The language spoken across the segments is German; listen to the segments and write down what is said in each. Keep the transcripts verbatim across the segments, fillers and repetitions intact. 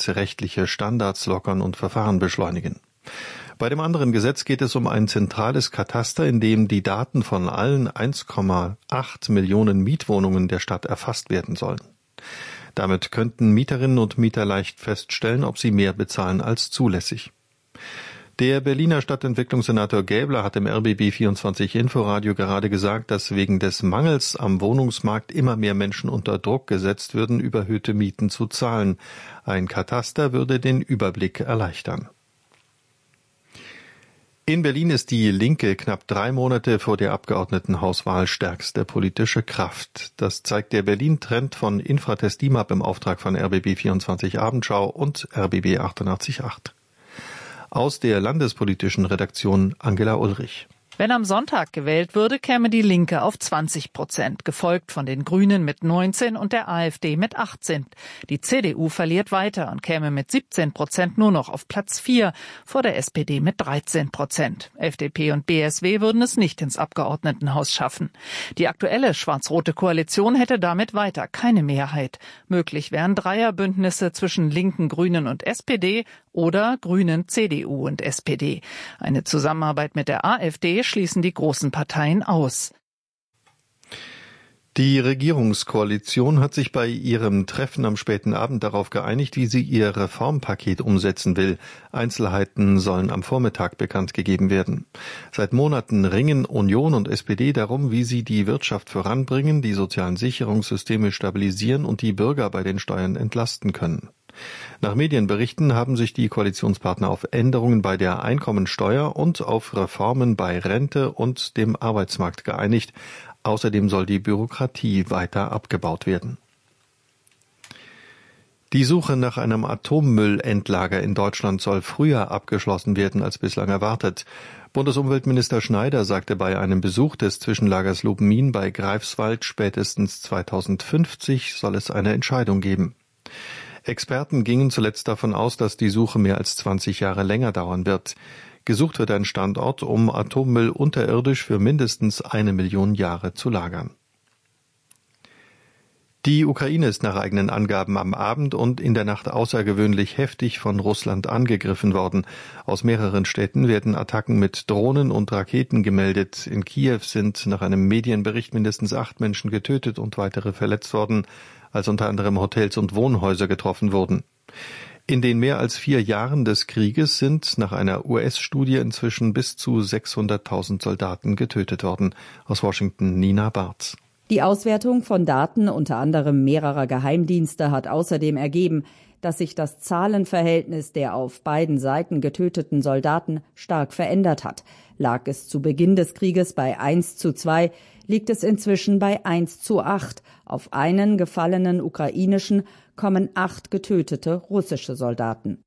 rechtliche Standards lockern und Verfahren beschleunigen. Bei dem anderen Gesetz geht es um ein zentrales Kataster, in dem die Daten von allen eins Komma acht Millionen Mietwohnungen der Stadt erfasst werden sollen. Damit könnten Mieterinnen und Mieter leicht feststellen, ob sie mehr bezahlen als zulässig. Der Berliner Stadtentwicklungssenator Gäbler hat im R B B vierundzwanzig Inforadio gerade gesagt, dass wegen des Mangels am Wohnungsmarkt immer mehr Menschen unter Druck gesetzt würden, überhöhte Mieten zu zahlen. Ein Kataster würde den Überblick erleichtern. In Berlin ist die Linke knapp drei Monate vor der Abgeordnetenhauswahl stärkste politische Kraft. Das zeigt der Berlin-Trend von Infratest D I M A P im Auftrag von R B B vierundzwanzig Abendschau und R B B achtundachtzig Komma acht. Aus der landespolitischen Redaktion Angela Ulrich. Wenn am Sonntag gewählt würde, käme die Linke auf zwanzig Prozent, gefolgt von den Grünen mit neunzehn und der AfD mit achtzehn. Die C D U verliert weiter und käme mit siebzehn Prozent nur noch auf Platz vier, vor der S P D mit dreizehn Prozent. F D P und B S W würden es nicht ins Abgeordnetenhaus schaffen. Die aktuelle schwarz-rote Koalition hätte damit weiter keine Mehrheit. Möglich wären Dreierbündnisse zwischen Linken, Grünen und S P D oder Grünen, C D U und S P D. Eine Zusammenarbeit mit der AfD schließen die großen Parteien aus. Die Regierungskoalition hat sich bei ihrem Treffen am späten Abend darauf geeinigt, wie sie ihr Reformpaket umsetzen will. Einzelheiten sollen am Vormittag bekannt gegeben werden. Seit Monaten ringen Union und S P D darum, wie sie die Wirtschaft voranbringen, die sozialen Sicherungssysteme stabilisieren und die Bürger bei den Steuern entlasten können. Nach Medienberichten haben sich die Koalitionspartner auf Änderungen bei der Einkommensteuer und auf Reformen bei Rente und dem Arbeitsmarkt geeinigt. Außerdem soll die Bürokratie weiter abgebaut werden. Die Suche nach einem Atommüllendlager in Deutschland soll früher abgeschlossen werden als bislang erwartet. Bundesumweltminister Schneider sagte bei einem Besuch des Zwischenlagers Lubmin bei Greifswald, spätestens zweitausendfünfzig soll es eine Entscheidung geben. Experten gingen zuletzt davon aus, dass die Suche mehr als zwanzig Jahre länger dauern wird. Gesucht wird ein Standort, um Atommüll unterirdisch für mindestens eine Million Jahre zu lagern. Die Ukraine ist nach eigenen Angaben am Abend und in der Nacht außergewöhnlich heftig von Russland angegriffen worden. Aus mehreren Städten werden Attacken mit Drohnen und Raketen gemeldet. In Kiew sind nach einem Medienbericht mindestens acht Menschen getötet und weitere verletzt worden, als unter anderem Hotels und Wohnhäuser getroffen wurden. In den mehr als vier Jahren des Krieges sind nach einer U S-Studie inzwischen bis zu sechshunderttausend Soldaten getötet worden. Aus Washington Nina Bartz. Die Auswertung von Daten unter anderem mehrerer Geheimdienste hat außerdem ergeben, dass sich das Zahlenverhältnis der auf beiden Seiten getöteten Soldaten stark verändert hat. Lag es zu Beginn des Krieges bei eins zu zwei, liegt es inzwischen bei eins zu acht. Auf einen gefallenen ukrainischen kommen acht getötete russische Soldaten.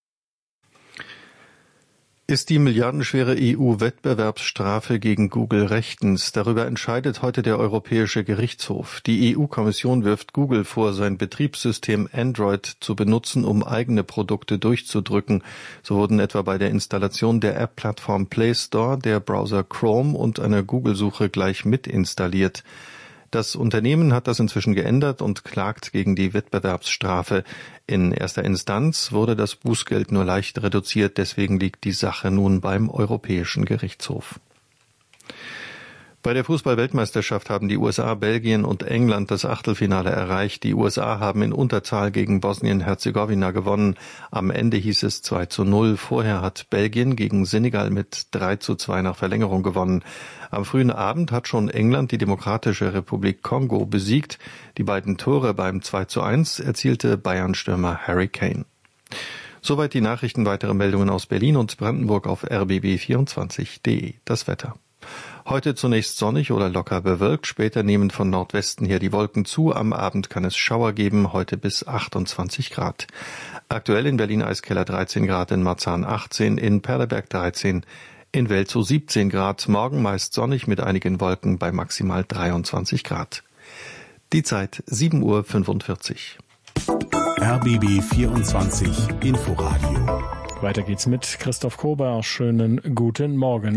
Ist die milliardenschwere E U-Wettbewerbsstrafe gegen Google rechtens? Darüber entscheidet heute der Europäische Gerichtshof. Die E U-Kommission wirft Google vor, sein Betriebssystem Android zu benutzen, um eigene Produkte durchzudrücken. So wurden etwa bei der Installation der App-Plattform Play Store der Browser Chrome und einer Google-Suche gleich mit installiert. Das Unternehmen hat das inzwischen geändert und klagt gegen die Wettbewerbsstrafe. In erster Instanz wurde das Bußgeld nur leicht reduziert, deswegen liegt die Sache nun beim Europäischen Gerichtshof. Bei der Fußball-Weltmeisterschaft haben die U S A, Belgien und England das Achtelfinale erreicht. Die U S A haben in Unterzahl gegen Bosnien-Herzegowina gewonnen. Am Ende hieß es zwei zu null. Vorher hat Belgien gegen Senegal mit drei zu zwei nach Verlängerung gewonnen. Am frühen Abend hat schon England die Demokratische Republik Kongo besiegt. Die beiden Tore beim zwei zu eins erzielte Bayern-Stürmer Harry Kane. Soweit die Nachrichten. Weitere Meldungen aus Berlin und Brandenburg auf r b b vierundzwanzig punkt de. Das Wetter. Heute zunächst sonnig oder locker bewölkt, später nehmen von Nordwesten her die Wolken zu. Am Abend kann es Schauer geben, heute bis achtundzwanzig Grad. Aktuell in Berlin-Eiskeller dreizehn Grad, in Marzahn achtzehn, in Perleberg dreizehn, in Welzow siebzehn Grad. Morgen meist sonnig mit einigen Wolken bei maximal dreiundzwanzig Grad. Die Zeit sieben Uhr fünfundvierzig. R B B vierundzwanzig Inforadio. Weiter geht's mit Christoph Kober. Schönen guten Morgen. Im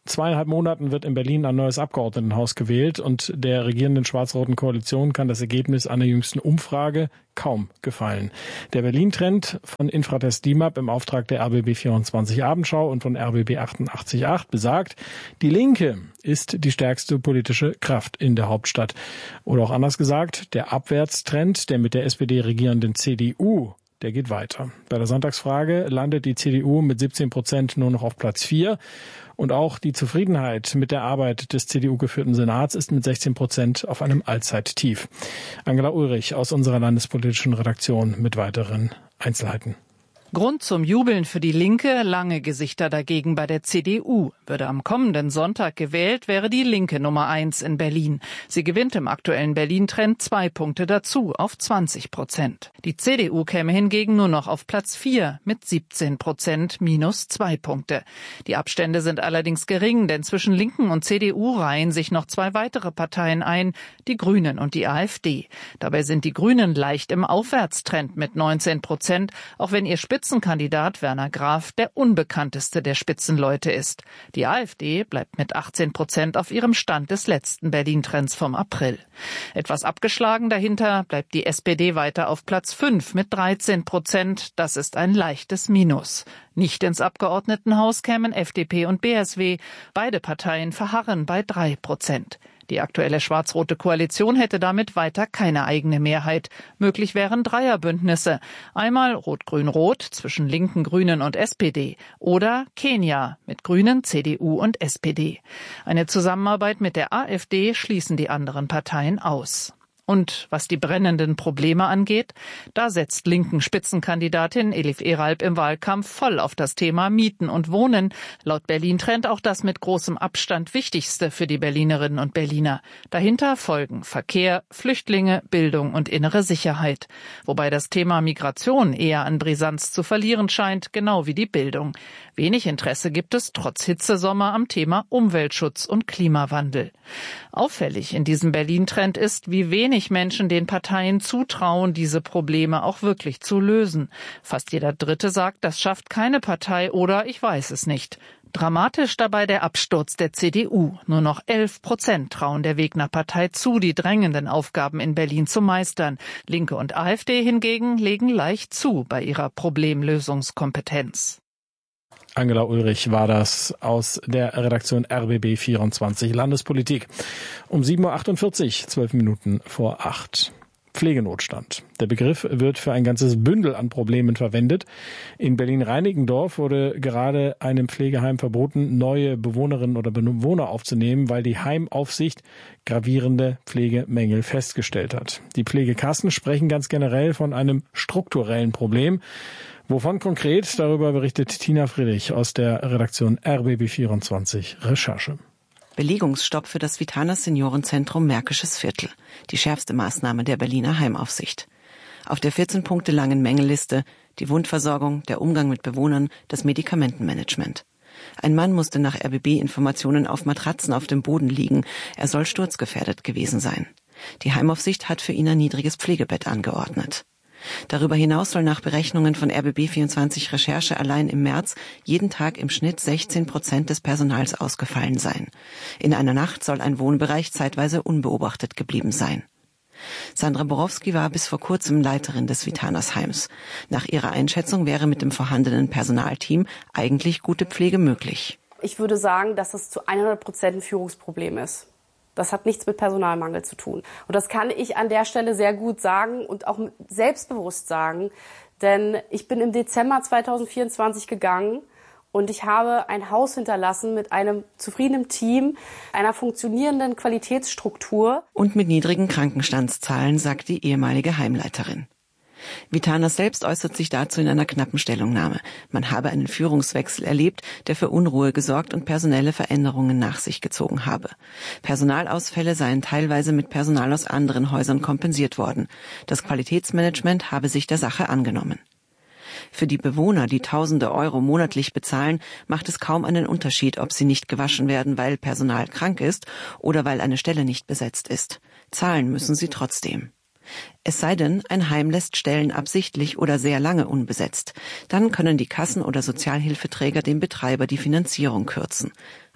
zweieinhalb Monaten wird in Berlin ein neues Abgeordnetenhaus gewählt und der regierenden schwarz-roten Koalition kann das Ergebnis einer jüngsten Umfrage kaum gefallen. Der Berlin-Trend von Infratest D I M A P im Auftrag der R B B vierundzwanzig Abendschau und von R B B achtundachtzig Komma acht besagt, die Linke ist die stärkste politische Kraft in der Hauptstadt. Oder auch anders gesagt, der Abwärtstrend der mit der S P D regierenden C D U, der geht weiter. Bei der Sonntagsfrage landet die C D U mit siebzehn Prozent nur noch auf Platz vier. Und auch die Zufriedenheit mit der Arbeit des C D U-geführten Senats ist mit sechzehn Prozent auf einem Allzeittief. Angela Ulrich aus unserer landespolitischen Redaktion mit weiteren Einzelheiten. Grund zum Jubeln für die Linke, lange Gesichter dagegen bei der C D U. Würde am kommenden Sonntag gewählt, wäre die Linke Nummer eins in Berlin. Sie gewinnt im aktuellen Berlin-Trend zwei Punkte dazu auf zwanzig Prozent. Die C D U käme hingegen nur noch auf Platz vier mit siebzehn Prozent minus zwei Punkte. Die Abstände sind allerdings gering, denn zwischen Linken und C D U reihen sich noch zwei weitere Parteien ein, die Grünen und die AfD. Dabei sind die Grünen leicht im Aufwärtstrend mit neunzehn Prozent, auch wenn ihr Spitzenkandidat Werner Graf der unbekannteste der Spitzenleute ist. Die AfD bleibt mit achtzehn Prozent auf ihrem Stand des letzten Berlin-Trends vom April. Etwas abgeschlagen dahinter bleibt die S P D weiter auf Platz fünf mit dreizehn Prozent. Das ist ein leichtes Minus. Nicht ins Abgeordnetenhaus kämen F D P und B S W. Beide Parteien verharren bei drei Prozent. Die aktuelle schwarz-rote Koalition hätte damit weiter keine eigene Mehrheit. Möglich wären Dreierbündnisse. Einmal Rot-Grün-Rot zwischen Linken, Grünen und S P D oder Kenia mit Grünen, C D U und S P D. Eine Zusammenarbeit mit der AfD schließen die anderen Parteien aus. Und was die brennenden Probleme angeht, da setzt linken Spitzenkandidatin Elif Eralp im Wahlkampf voll auf das Thema Mieten und Wohnen. Laut Berlin-Trend auch das mit großem Abstand wichtigste für die Berlinerinnen und Berliner. Dahinter folgen Verkehr, Flüchtlinge, Bildung und innere Sicherheit. Wobei das Thema Migration eher an Brisanz zu verlieren scheint, genau wie die Bildung. Wenig Interesse gibt es trotz Hitzesommer am Thema Umweltschutz und Klimawandel. Auffällig in diesem Berlin-Trend ist, wie wenig Menschen den Parteien zutrauen, diese Probleme auch wirklich zu lösen. Fast jeder Dritte sagt, das schafft keine Partei oder ich weiß es nicht. Dramatisch dabei der Absturz der C D U. Nur noch elf Prozent trauen der Wegner-Partei zu, die drängenden Aufgaben in Berlin zu meistern. Linke und AfD hingegen legen leicht zu bei ihrer Problemlösungskompetenz. Angela Ulrich war das aus der Redaktion R B B vierundzwanzig Landespolitik. Um sieben Uhr achtundvierzig, zwölf Minuten vor acht. Pflegenotstand. Der Begriff wird für ein ganzes Bündel an Problemen verwendet. In Berlin-Reinickendorf wurde gerade einem Pflegeheim verboten, neue Bewohnerinnen oder Bewohner aufzunehmen, weil die Heimaufsicht gravierende Pflegemängel festgestellt hat. Die Pflegekassen sprechen ganz generell von einem strukturellen Problem. Wovon konkret? Darüber berichtet Tina Friedrich aus der Redaktion R B B vierundzwanzig Recherche. Belegungsstopp für das Vitanas Seniorenzentrum Märkisches Viertel. Die schärfste Maßnahme der Berliner Heimaufsicht. Auf der vierzehn Punkte langen Mängelliste die Wundversorgung, der Umgang mit Bewohnern, das Medikamentenmanagement. Ein Mann musste nach R B B-Informationen auf Matratzen auf dem Boden liegen. Er soll sturzgefährdet gewesen sein. Die Heimaufsicht hat für ihn ein niedriges Pflegebett angeordnet. Darüber hinaus soll nach Berechnungen von R B B vierundzwanzig Recherche allein im März jeden Tag im Schnitt sechzehn Prozent des Personals ausgefallen sein. In einer Nacht soll ein Wohnbereich zeitweise unbeobachtet geblieben sein. Sandra Borowski war bis vor kurzem Leiterin des Vitanas Heims. Nach ihrer Einschätzung wäre mit dem vorhandenen Personalteam eigentlich gute Pflege möglich. Ich würde sagen, dass es zu hundert Prozent ein Führungsproblem ist. Das hat nichts mit Personalmangel zu tun. Und das kann ich an der Stelle sehr gut sagen und auch selbstbewusst sagen. Denn ich bin im Dezember zweitausendvierundzwanzig gegangen und ich habe ein Haus hinterlassen mit einem zufriedenen Team, einer funktionierenden Qualitätsstruktur. Und mit niedrigen Krankenstandszahlen, sagt die ehemalige Heimleiterin. Vitanas selbst äußert sich dazu in einer knappen Stellungnahme. Man habe einen Führungswechsel erlebt, der für Unruhe gesorgt und personelle Veränderungen nach sich gezogen habe. Personalausfälle seien teilweise mit Personal aus anderen Häusern kompensiert worden. Das Qualitätsmanagement habe sich der Sache angenommen. Für die Bewohner, die tausende Euro monatlich bezahlen, macht es kaum einen Unterschied, ob sie nicht gewaschen werden, weil Personal krank ist oder weil eine Stelle nicht besetzt ist. Zahlen müssen sie trotzdem. Es sei denn, ein Heim lässt Stellen absichtlich oder sehr lange unbesetzt. Dann können die Kassen oder Sozialhilfeträger dem Betreiber die Finanzierung kürzen.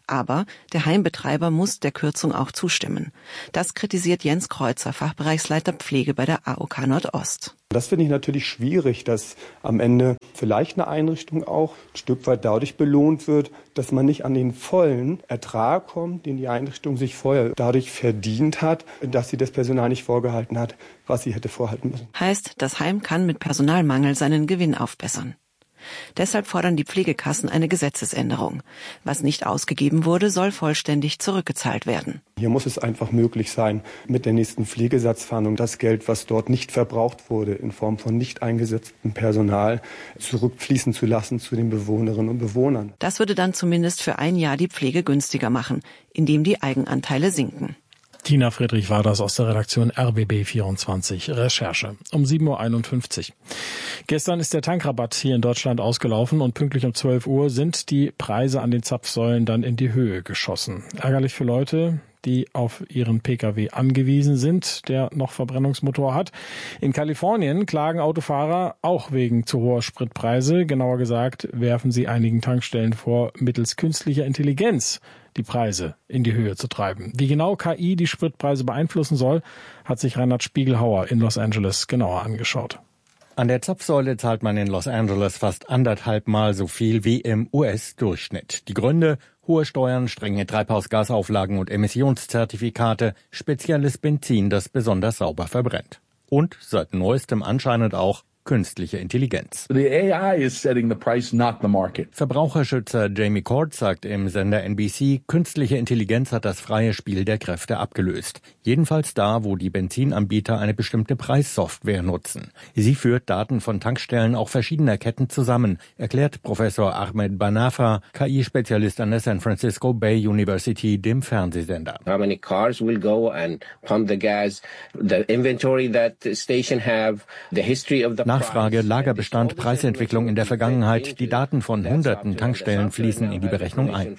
Aber der Heimbetreiber muss der Kürzung auch zustimmen. Das kritisiert Jens Kreuzer, Fachbereichsleiter Pflege bei der A O K Nordost. Das finde ich natürlich schwierig, dass am Ende vielleicht eine Einrichtung auch ein Stück weit dadurch belohnt wird, dass man nicht an den vollen Ertrag kommt, den die Einrichtung sich vorher dadurch verdient hat, dass sie das Personal nicht vorgehalten hat, was sie hätte vorhalten müssen. Heißt, das Heim kann mit Personalmangel seinen Gewinn aufbessern. Deshalb fordern die Pflegekassen eine Gesetzesänderung. Was nicht ausgegeben wurde, soll vollständig zurückgezahlt werden. Hier muss es einfach möglich sein, mit der nächsten Pflegesatzfahndung das Geld, was dort nicht verbraucht wurde, in Form von nicht eingesetztem Personal, zurückfließen zu lassen zu den Bewohnerinnen und Bewohnern. Das würde dann zumindest für ein Jahr die Pflege günstiger machen, indem die Eigenanteile sinken. Tina Friedrich war das aus der Redaktion R B B vierundzwanzig Recherche. Um sieben Uhr einundfünfzig. Gestern ist der Tankrabatt hier in Deutschland ausgelaufen und pünktlich um zwölf Uhr sind die Preise an den Zapfsäulen dann in die Höhe geschossen. Ärgerlich für Leute, die auf ihren Pkw angewiesen sind, der noch Verbrennungsmotor hat. In Kalifornien klagen Autofahrer auch wegen zu hoher Spritpreise. Genauer gesagt werfen sie einigen Tankstellen vor, mittels künstlicher Intelligenz die Preise in die Höhe zu treiben. Wie genau K I die Spritpreise beeinflussen soll, hat sich Reinhard Spiegelhauer in Los Angeles genauer angeschaut. An der Zapfsäule zahlt man in Los Angeles fast anderthalb Mal so viel wie im U S-Durchschnitt. Die Gründe: hohe Steuern, strenge Treibhausgasauflagen und Emissionszertifikate, spezielles Benzin, das besonders sauber verbrennt. Und seit neuestem anscheinend auch künstliche Intelligenz. The A I is setting the price, not the market. Verbraucherschützer Jamie Court sagt im Sender N B C, künstliche Intelligenz hat das freie Spiel der Kräfte abgelöst. Jedenfalls da, wo die Benzinanbieter eine bestimmte Preissoftware nutzen. Sie führt Daten von Tankstellen auch verschiedener Ketten zusammen, erklärt Professor Ahmed Banafa, K I-Spezialist an der San Francisco Bay University, dem Fernsehsender. How many cars will go and pump the gas, the inventory that the station have, the history of the Nachfrage, Lagerbestand, Preisentwicklung in der Vergangenheit. Die Daten von hunderten Tankstellen fließen in die Berechnung ein.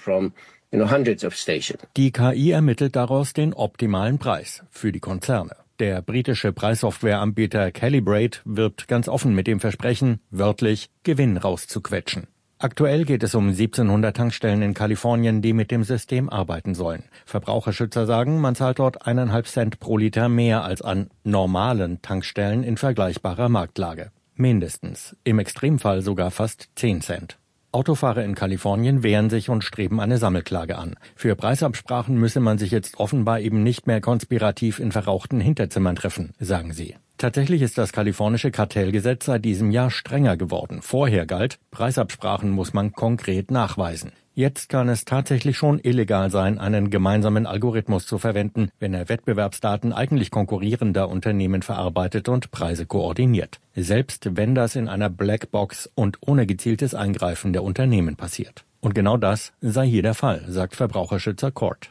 Die K I ermittelt daraus den optimalen Preis für die Konzerne. Der britische Preissoftwareanbieter Calibrate wirbt ganz offen mit dem Versprechen, wörtlich Gewinn rauszuquetschen. Aktuell geht es um siebzehnhundert Tankstellen in Kalifornien, die mit dem System arbeiten sollen. Verbraucherschützer sagen, man zahlt dort eineinhalb Cent pro Liter mehr als an normalen Tankstellen in vergleichbarer Marktlage. Mindestens, im Extremfall sogar fast zehn Cent. Autofahrer in Kalifornien wehren sich und streben eine Sammelklage an. Für Preisabsprachen müsse man sich jetzt offenbar eben nicht mehr konspirativ in verrauchten Hinterzimmern treffen, sagen sie. Tatsächlich ist das kalifornische Kartellgesetz seit diesem Jahr strenger geworden. Vorher galt, Preisabsprachen muss man konkret nachweisen. Jetzt kann es tatsächlich schon illegal sein, einen gemeinsamen Algorithmus zu verwenden, wenn er Wettbewerbsdaten eigentlich konkurrierender Unternehmen verarbeitet und Preise koordiniert. Selbst wenn das in einer Blackbox und ohne gezieltes Eingreifen der Unternehmen passiert. Und genau das sei hier der Fall, sagt Verbraucherschützer Court.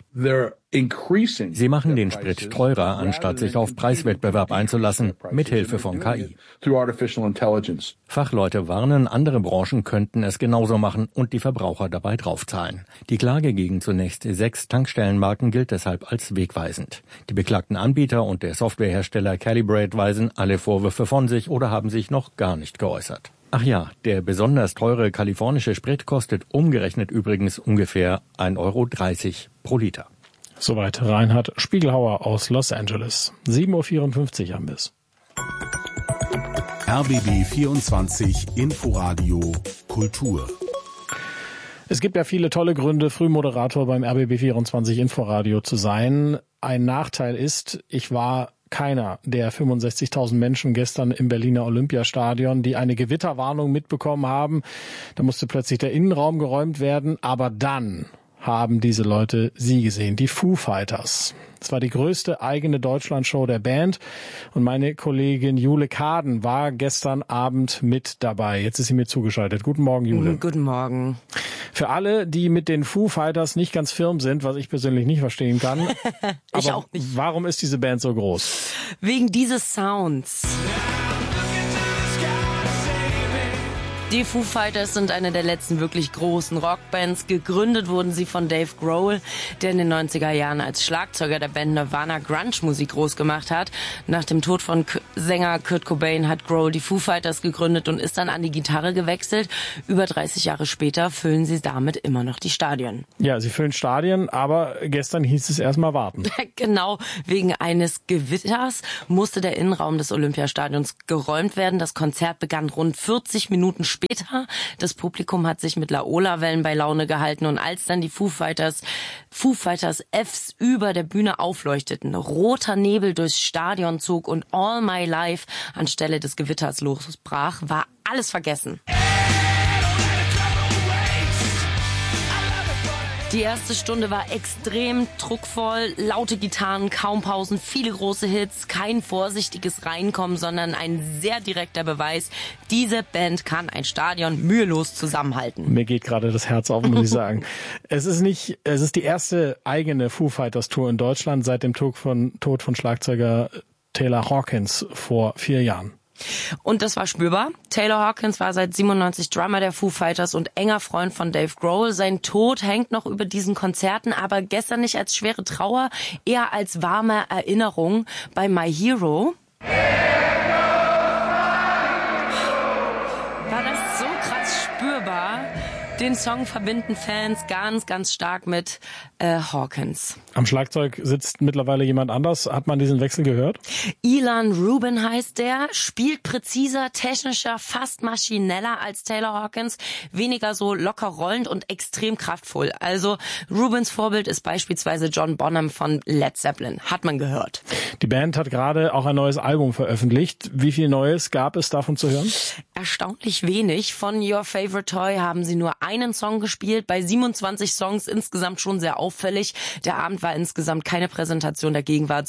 Sie machen den Sprit teurer, anstatt sich auf Preiswettbewerb einzulassen, mithilfe von K I. Fachleute warnen, andere Branchen könnten es genauso machen und die Verbraucher dabei draufzahlen. Die Klage gegen zunächst sechs Tankstellenmarken gilt deshalb als wegweisend. Die beklagten Anbieter und der Softwarehersteller Calibrate weisen alle Vorwürfe von sich oder haben sich noch gar nicht geäußert. Ach ja, der besonders teure kalifornische Sprit kostet umgerechnet übrigens ungefähr ein Euro dreißig pro Liter. Soweit Reinhard Spiegelhauer aus Los Angeles. sieben Uhr vierundfünfzig haben wir es. R B B vierundzwanzig Inforadio Kultur. Es gibt ja viele tolle Gründe, Frühmoderator beim R B B vierundzwanzig Inforadio zu sein. Ein Nachteil ist, ich war keiner der fünfundsechzigtausend Menschen gestern im Berliner Olympiastadion, die eine Gewitterwarnung mitbekommen haben. Da musste plötzlich der Innenraum geräumt werden. Aber dann haben diese Leute sie gesehen, die Foo Fighters. Es war die größte eigene Deutschlandshow der Band und meine Kollegin Jule Kaden war gestern Abend mit dabei. Jetzt ist sie mir zugeschaltet. Guten Morgen, Jule. Guten Morgen. Für alle, die mit den Foo Fighters nicht ganz firm sind, was ich persönlich nicht verstehen kann. ich aber auch nicht. Warum ist diese Band so groß? Wegen dieses Sounds. Die Foo Fighters sind eine der letzten wirklich großen Rockbands. Gegründet wurden sie von Dave Grohl, der in den neunziger Jahren als Schlagzeuger der Band Nirvana Grunge-Musik groß gemacht hat. Nach dem Tod von K- Sänger Kurt Cobain hat Grohl die Foo Fighters gegründet und ist dann an die Gitarre gewechselt. Über dreißig Jahre später füllen sie damit immer noch die Stadien. Ja, sie füllen Stadien, aber gestern hieß es erstmal warten. Genau, wegen eines Gewitters musste der Innenraum des Olympiastadions geräumt werden. Das Konzert begann rund vierzig Minuten später. Das Publikum hat sich mit Laola-Wellen bei Laune gehalten und als dann die Foo Fighters, Foo Fighters Fs über der Bühne aufleuchteten, roter Nebel durchs Stadion zog und All My Life anstelle des Gewitters losbrach, war alles vergessen. Die erste Stunde war extrem druckvoll, laute Gitarren, kaum Pausen, viele große Hits, kein vorsichtiges Reinkommen, sondern ein sehr direkter Beweis, diese Band kann ein Stadion mühelos zusammenhalten. Mir geht gerade das Herz auf, muss ich sagen. Es ist nicht, es ist die erste eigene Foo Fighters Tour in Deutschland seit dem Tod von, Tod von Schlagzeuger Taylor Hawkins vor vier Jahren. Und das war spürbar. Taylor Hawkins war seit siebenundneunzig Drummer der Foo Fighters und enger Freund von Dave Grohl. Sein Tod hängt noch über diesen Konzerten, aber gestern nicht als schwere Trauer, eher als warme Erinnerung bei My Hero. War das so krass spürbar? Den Song verbinden Fans ganz, ganz stark mit äh, Hawkins. Am Schlagzeug sitzt mittlerweile jemand anders. Hat man diesen Wechsel gehört? Elan Rubin heißt der, spielt präziser, technischer, fast maschineller als Taylor Hawkins, weniger so locker rollend und extrem kraftvoll. Also Rubins Vorbild ist beispielsweise John Bonham von Led Zeppelin, hat man gehört. Die Band hat gerade auch ein neues Album veröffentlicht. Wie viel Neues gab es davon zu hören? Erstaunlich wenig. Von Your Favorite Toy haben sie nur einen Song gespielt, bei siebenundzwanzig Songs insgesamt schon sehr auffällig. Der Abend war insgesamt keine Präsentation der Gegenwart,